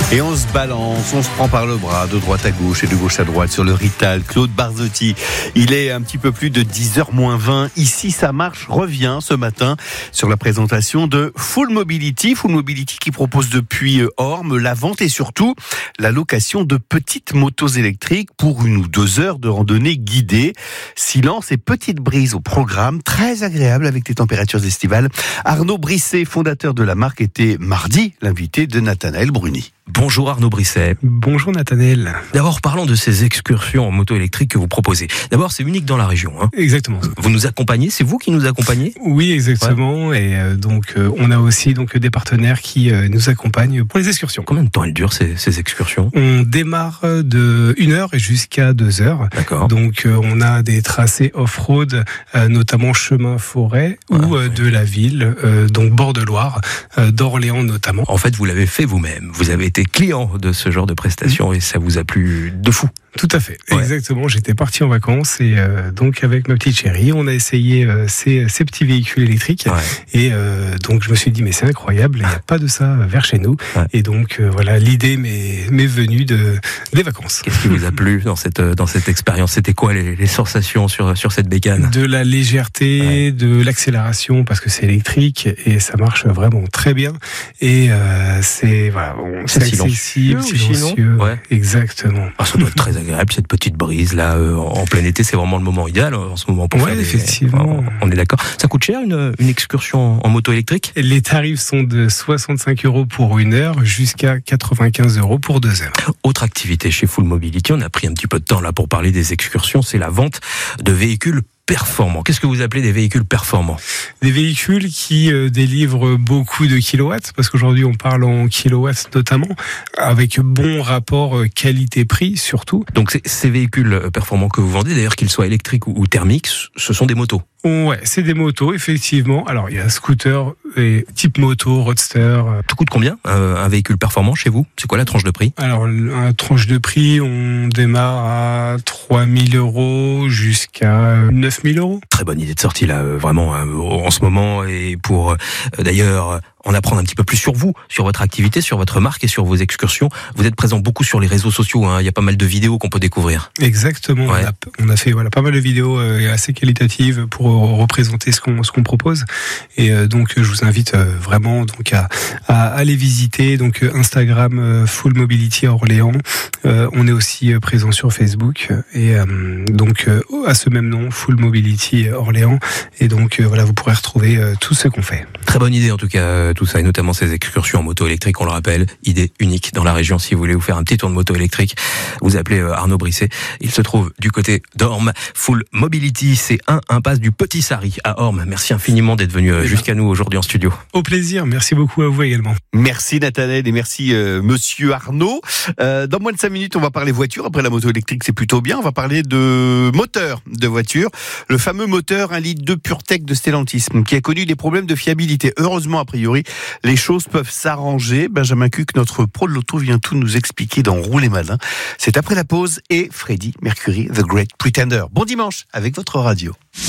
Et on se balance, on se prend par le bras de droite à gauche et de gauche à droite sur le Rital. Claude Barzotti, il est un petit peu plus de 10h-20. Ici, ça marche, revient ce matin sur la présentation de Full Mobility. Full Mobility qui propose depuis Ormes la vente et surtout la location de petites motos électriques pour 1 ou 2 heures de randonnée guidée. Silence et petite brise au programme, très agréable avec des températures estivales. Arnaud Brisset, fondateur de la marque, était mardi l'invité de Nathanaël Bruni. Bonjour Arnaud Brisset. Bonjour Nathanaël. D'abord, parlons de ces excursions en moto électrique que vous proposez. D'abord, c'est unique dans la région. Exactement. Vous nous accompagnez, c'est vous qui nous accompagnez ? Oui, exactement. Ouais. Et donc, on a aussi des partenaires qui nous accompagnent pour les excursions. Combien de temps elles durent ces excursions ? On démarre de 1 heure jusqu'à 2 heures. D'accord. Donc, on a des tracés off-road, notamment chemin forêt ou de la ville, donc bord de Loire, d'Orléans notamment. En fait, vous l'avez fait vous-même. Vous avez été client de ce genre de prestations et ça vous a plu de fou. Tout à fait, exactement. J'étais parti en vacances et donc avec ma petite chérie, on a essayé ces petits véhicules électriques et donc je me suis dit mais c'est incroyable, il n'y a pas de ça vers chez nous et donc voilà, l'idée m'est venue des vacances. Qu'est-ce qui vous a plu dans cette expérience ? C'était quoi les sensations sur cette bécane ? De la légèreté, de l'accélération parce que c'est électrique et ça marche vraiment très bien et c'est accessible, silencieux, exactement. Ça doit être très agréable cette petite brise là en plein été, c'est vraiment le moment idéal en ce moment pour faire effectivement. On est d'accord. Ça coûte cher une excursion en moto électrique ? Les tarifs sont de 65 € pour 1 heure jusqu'à 95 € pour 2 heures. Autre activité chez Full Mobility, on a pris un petit peu de temps là pour parler des excursions, c'est la vente de véhicules performants. Qu'est-ce que vous appelez des véhicules performants ? Des véhicules qui délivrent beaucoup de kilowatts, parce qu'aujourd'hui on parle en kilowatts notamment, avec bon rapport qualité-prix surtout. Donc ces véhicules performants que vous vendez, d'ailleurs qu'ils soient électriques ou thermiques, ce sont des motos ? Ouais, c'est des motos, effectivement. Alors, il y a scooter et type moto, roadster. Tout coûte combien, un véhicule performant chez vous ? C'est quoi la tranche de prix ? Alors, la tranche de prix, on démarre à 3 000 € jusqu'à 9 000 €. Très bonne idée de sortie, là, vraiment, en ce moment. Et pour, d'ailleurs, en apprendre un petit peu plus sur vous, sur votre activité, sur votre marque et sur vos excursions. Vous êtes présent beaucoup sur les réseaux sociaux, il y a pas mal de vidéos qu'on peut découvrir. Exactement, on a fait pas mal de vidéos assez qualitatives pour représenter ce qu'on propose. Et donc je vous invite vraiment à aller visiter donc Instagram Full Mobility Orléans. On est aussi présent sur Facebook et donc à ce même nom Full Mobility Orléans. Et donc vous pourrez retrouver tout ce qu'on fait. Très bonne idée en tout cas. Tout ça et notamment ces excursions en moto électrique, on le rappelle, idée unique dans la région. Si vous voulez vous faire un petit tour de moto électrique, vous appelez Arnaud Brisset. Il se trouve du côté d'Ormes. Full Mobility, c'est impasse du Petit Sari à Ormes. Merci infiniment d'être venu jusqu'à nous aujourd'hui en studio. Au plaisir, merci beaucoup à vous également. Merci Nathanaël et merci monsieur Arnaud. Dans moins de 5 minutes, on va parler voiture. Après la moto électrique, c'est plutôt bien. On va parler de moteur de voiture. Le fameux moteur 1,2 litre PureTech de Stellantis qui a connu des problèmes de fiabilité. Heureusement, a priori, les choses peuvent s'arranger. Benjamin Cuc, notre pro de l'auto, vient tout nous expliquer dans Rouler Malin. C'est après la pause et Freddie Mercury, The Great Pretender. Bon dimanche avec votre radio.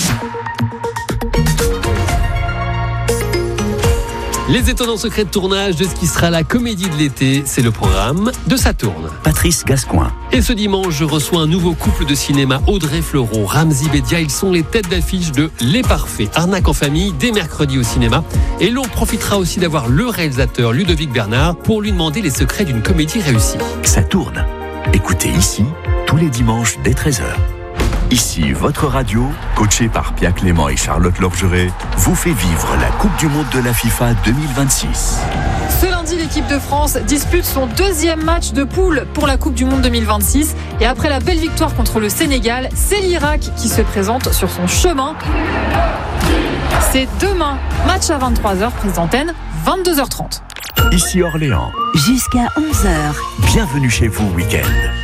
Les étonnants secrets de tournage de ce qui sera la comédie de l'été, c'est le programme de Saturne. Patrice Gascoin. Et ce dimanche, je reçois un nouveau couple de cinéma, Audrey Fleurot, Ramzy Bedia. Ils sont les têtes d'affiche de Les Parfaits, arnaque en famille, dès mercredi au cinéma. Et l'on profitera aussi d'avoir le réalisateur Ludovic Bernard pour lui demander les secrets d'une comédie réussie. Saturne. Écoutez ici, tous les dimanches dès 13h. Ici, votre radio, coachée par Pierre Clément et Charlotte Lorgeret, vous fait vivre la Coupe du Monde de la FIFA 2026. Ce lundi, l'équipe de France dispute son 2e match de poule pour la Coupe du Monde 2026. Et après la belle victoire contre le Sénégal, c'est l'Irak qui se présente sur son chemin. C'est demain, match à 23h, prise d'antenne, 22h30. Ici Orléans. Jusqu'à 11h. Bienvenue chez vous, week-end.